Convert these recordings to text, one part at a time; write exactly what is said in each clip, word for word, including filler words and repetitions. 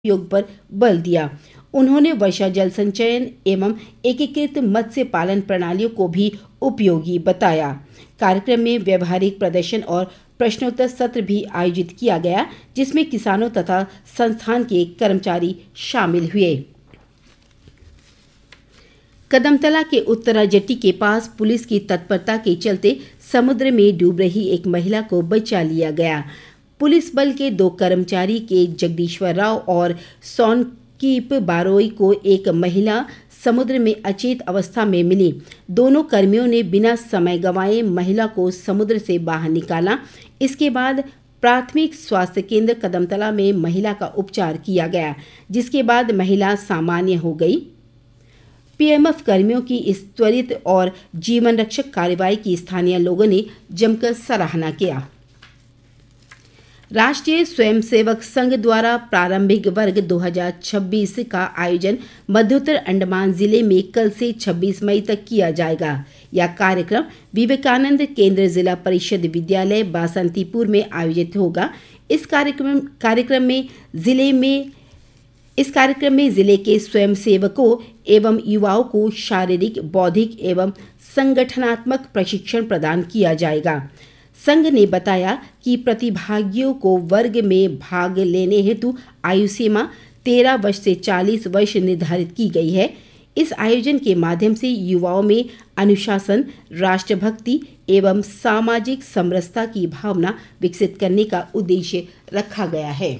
उपयोग पर बल दिया। उन्होंने वर्षा जल संचयन एवं एकीकृत मत्स्य पालन प्रणालियों को भी उपयोगी बताया। कार्यक्रम में व्यवहारिक प्रदर्शन और प्रश्नोत्तर सत्र भी आयोजित किया गया, जिसमें किसानों तथा संस्थान के कर्मचारी शामिल हुए। कदमतला के उत्तरा जेट्टी के पास पुलिस की तत्परता के चलते समुद्र में डूब रही एक महिला को बचा लिया गया। पुलिस बल के दो कर्मचारी के जगदीश्वर राव और सोनकीप बारोई को एक महिला समुद्र में अचेत अवस्था में मिली। दोनों कर्मियों ने बिना समय गंवाए महिला को समुद्र से बाहर निकाला। इसके बाद प्राथमिक स्वास्थ्य केंद्र कदमतला में महिला का उपचार किया गया, जिसके बाद महिला सामान्य हो गई। पीएमएफ कर्मियों की इस त्वरित और जीवन रक्षक कार्रवाई की स्थानीय लोगों ने जमकर सराहना किया। राष्ट्रीय स्वयंसेवक संघ द्वारा प्रारंभिक वर्ग दो हज़ार छब्बीस का आयोजन मध्योत्तर अंडमान जिले में कल से छब्बीस मई तक किया जाएगा। यह कार्यक्रम विवेकानंद केंद्र जिला परिषद विद्यालय बासंतीपुर में आयोजित होगा। इस कार्यक्रम कार्यक्रम में जिले में इस कार्यक्रम में जिले के स्वयंसेवकों एवं युवाओं को शारीरिक, बौद्धिक एवं संगठनात्मक प्रशिक्षण प्रदान किया जाएगा। संघ ने बताया कि प्रतिभागियों को वर्ग में भाग लेने हेतु आयु सीमा तेरह वर्ष से चालीस वर्ष निर्धारित की गई है। इस आयोजन के माध्यम से युवाओं में अनुशासन, राष्ट्रभक्ति एवं सामाजिक समरसता की भावना विकसित करने का उद्देश्य रखा गया है।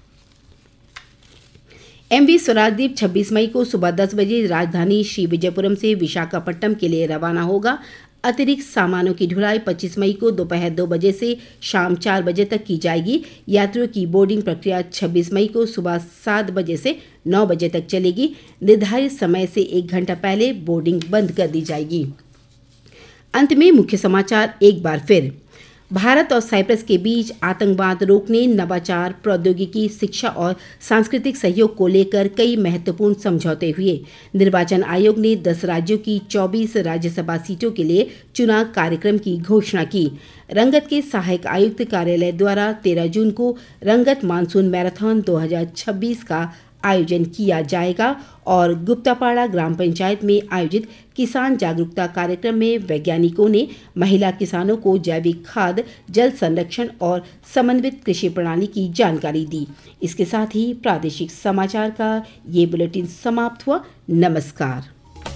एमवी स्वराजदीप छब्बीस मई को सुबह दस बजे राजधानी श्री विजयपुरम से विशाखापट्टनम के लिए रवाना होगा। अतिरिक्त सामानों की ढुलाई पच्चीस मई को दोपहर दो बजे से शाम चार बजे तक की जाएगी। यात्रियों की बोर्डिंग प्रक्रिया छब्बीस मई को सुबह सात बजे से नौ बजे तक चलेगी। निर्धारित समय से एक घंटा पहले बोर्डिंग बंद कर दी जाएगी। अंत में मुख्य समाचार एक बार फिर। भारत और साइप्रस के बीच आतंकवाद रोकने, नवाचार, प्रौद्योगिकी, शिक्षा और सांस्कृतिक सहयोग को लेकर कई महत्वपूर्ण समझौते हुए। निर्वाचन आयोग ने दस राज्यों की चौबीस राज्यसभा सीटों के लिए चुनाव कार्यक्रम की घोषणा की। रंगत के सहायक आयुक्त कार्यालय द्वारा तेरह जून को रंगत मानसून मैराथन दो हज़ार छब्बीस का आयोजन किया जाएगा और गुप्तापाड़ा ग्राम पंचायत में आयोजित किसान जागरूकता कार्यक्रम में वैज्ञानिकों ने महिला किसानों को जैविक खाद, जल संरक्षण और समन्वित कृषि प्रणाली की जानकारी दी। इसके साथ ही प्रादेशिक समाचार का ये बुलेटिन समाप्त हुआ। नमस्कार।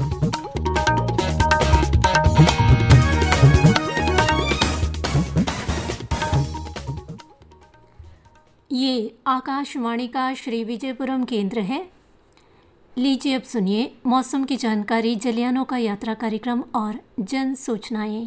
ये आकाशवाणी का श्री विजयपुरम केंद्र है। लीजिए अब सुनिए मौसम की जानकारी, जलियानों का यात्रा कार्यक्रम और जन सूचनाएं।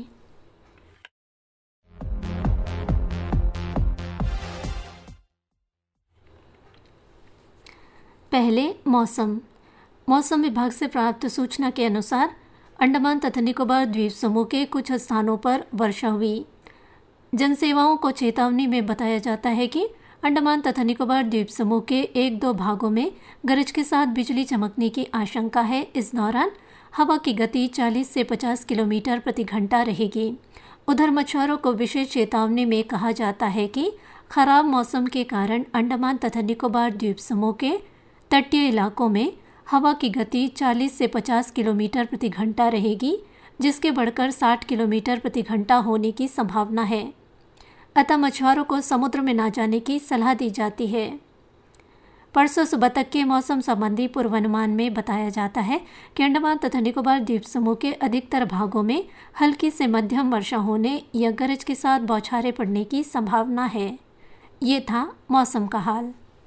पहले मौसम। मौसम विभाग से प्राप्त सूचना के अनुसार अंडमान तथा निकोबार द्वीप समूह के कुछ स्थानों पर वर्षा हुई। जनसेवाओं को चेतावनी में बताया जाता है कि अंडमान तथा निकोबार द्वीप समूह के एक दो भागों में गरज के साथ बिजली चमकने की आशंका है। इस दौरान हवा की गति चालीस से पचास किलोमीटर प्रति घंटा रहेगी। उधर मछुआरों को विशेष चेतावनी में कहा जाता है कि खराब मौसम के कारण अंडमान तथा निकोबार द्वीप समूह के तटीय इलाकों में हवा की गति चालीस से पचास किलोमीटर प्रति घंटा रहेगी, जिसके बढ़कर साठ किलोमीटर प्रति घंटा होने की संभावना है। अतः मछुआरों को समुद्र में ना जाने की सलाह दी जाती है। परसों सुबह तक के मौसम संबंधी पूर्वानुमान में बताया जाता है कि अंडमान तथा निकोबार द्वीप समूह के अधिकतर भागों में हल्की से मध्यम वर्षा होने या गरज के साथ बौछारें पड़ने की संभावना है। ये था मौसम का हाल।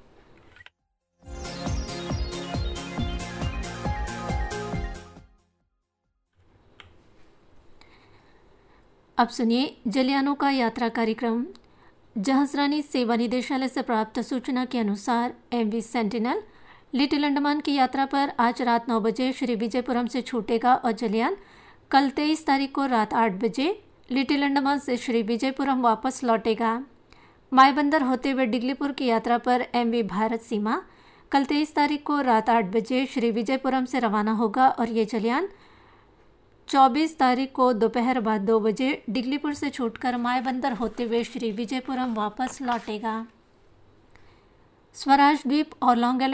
अब सुनिए जलियानों का यात्रा कार्यक्रम। जहाजरानी सेवा निदेशालय से प्राप्त सूचना के अनुसार एमवी सेंटिनल लिटिल अंडमान की यात्रा पर आज रात नौ बजे श्री विजयपुरम से छूटेगा और जलियान कल तेईस तारीख को रात आठ बजे लिटिल अंडमान से श्री विजयपुरम वापस लौटेगा। मायबंदर होते हुए डिगलीपुर की यात्रा पर एमवी भारत सीमा कल तेईस तारीख को रात आठ बजे श्री विजयपुरम से रवाना होगा और ये जलियान चौबीस तारीख को दोपहर बाद दो बजे डिगलीपुर से छूटकर मायबंदर होते हुए श्री विजयपुरम वापस लौटेगा। स्वराज द्वीप और लॉन्ग